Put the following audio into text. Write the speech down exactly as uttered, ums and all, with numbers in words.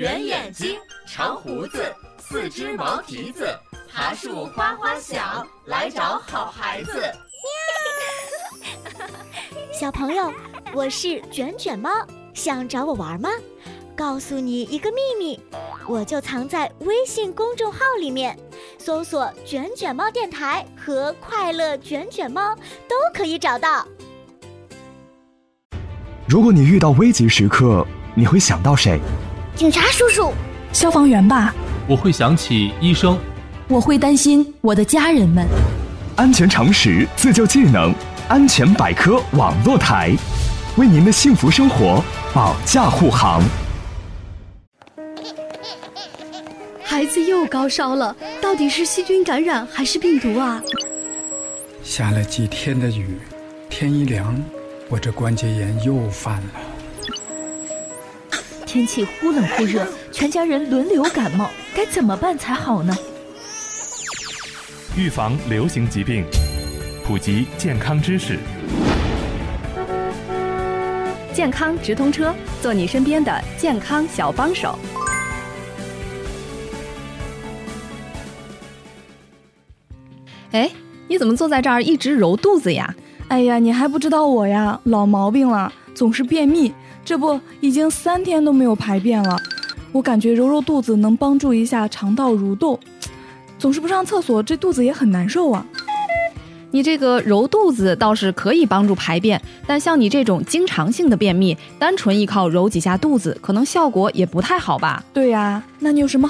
圆眼睛，长胡子，四只毛蹄子，爬树哗哗响，来找好孩子。 小朋友，我是卷卷猫，想找我玩吗？告诉你一个秘密，我就藏在微信公众号里面，搜索卷卷猫电台和快乐卷卷猫都可以找到。 如果你遇到危急时刻，你会想到谁？ 警察叔叔， 消防员吧。 我会想起医生。 我会担心我的家人们。 安全常识，自救技能，安全百科网络台，为您的幸福生活保驾护航。 孩子又高烧了，到底是细菌感染还是病毒啊？ 下了几天的雨，天一凉，我这关节炎又犯了。 天气忽冷忽热，全家人轮流感冒，该怎么办才好呢？ 预防流行疾病，普及健康知识。 健康直通车，做你身边的健康小帮手。哎，你怎么坐在这儿一直揉肚子呀？ 哎呀，你还不知道我呀，老毛病了，总是便秘，这不已经三天都没有排便了。我感觉揉揉肚子能帮助一下肠道蠕动，总是不上厕所，这肚子也很难受啊。 你这个揉肚子倒是可以帮助排便，但像你这种经常性的便秘，单纯依靠揉几下肚子，可能效果也不太好吧？ 对呀，那你有什么